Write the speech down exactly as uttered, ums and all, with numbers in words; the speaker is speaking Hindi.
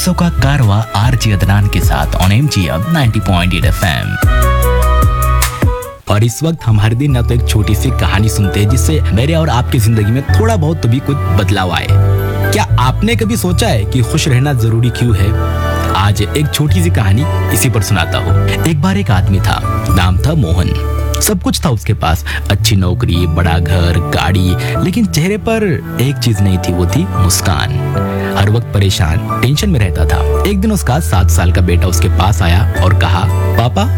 किस्सों का कारवा आरजे अदनान के साथ on MGM ninety point eight FM. और इस वक्त हम हर दिन ना तो एक छोटी सी कहानी सुनते हैं जिससे मेरे और आपकी जिंदगी में थोड़ा बहुत तो भी कुछ बदलाव आए। क्या आपने कभी सोचा है कि खुश रहना जरूरी क्यों है? आज एक छोटी सी कहानी इसी पर सुनाता हूँ। एक बार एक आदमी था, नाम था मोहन। सब कुछ था उसके पास, अच्छी नौकरी, बड़ा घर, गाड़ी, लेकिन चेहरे पर एक चीज नहीं थी, वो थी मुस्कान। हर वक्त परेशान, टेंशन में रहता था। एक दिन उसका सात साल का बेटा उसके पास आया और कहा, पापा